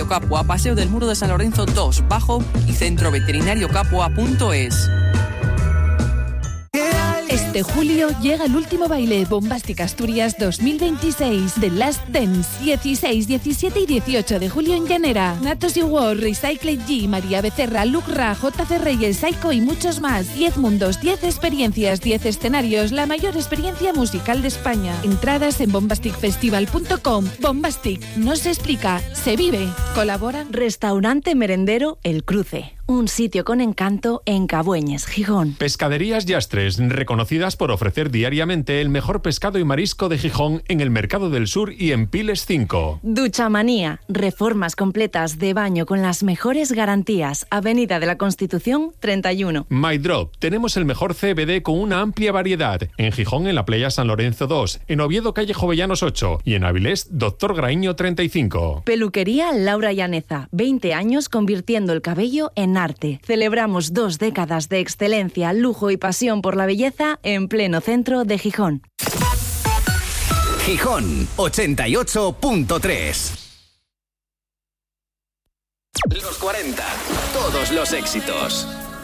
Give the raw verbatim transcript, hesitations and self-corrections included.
Veterinario Capua, Paseo del Muro de San Lorenzo dos, Bajo y centro veterinario capua punto es. Este julio llega el último baile Bombastic Asturias dos mil veintiséis de Last Dance, dieciséis, diecisiete y dieciocho de julio en Llanera. Natos y War, Recycle G, María Becerra, Lucra, J C Reyes, Psycho y muchos más. diez mundos, diez experiencias, diez escenarios, la mayor experiencia musical de España. Entradas en bombastic festival punto com. Bombastic, no se explica, se vive. Colaboran Restaurante Merendero El Cruce, un sitio con encanto en Cabueñes, Gijón. Pescaderías Yastres, reconocidas por ofrecer diariamente el mejor pescado y marisco de Gijón en el Mercado del Sur y en Piles cinco. Duchamanía, reformas completas de baño con las mejores garantías. Avenida de la Constitución treinta y uno. My Drop, tenemos el mejor C B D con una amplia variedad. En Gijón, en la Playa San Lorenzo dos, en Oviedo, calle Jovellanos ocho y en Avilés, Doctor Graíño treinta y cinco. Peluquería Laura Llaneza, veinte años convirtiendo el cabello en arte. Celebramos dos décadas de excelencia, lujo y pasión por la belleza en pleno centro de Gijón. Gijón ochenta y ocho punto tres. Los cuarenta, todos los éxitos.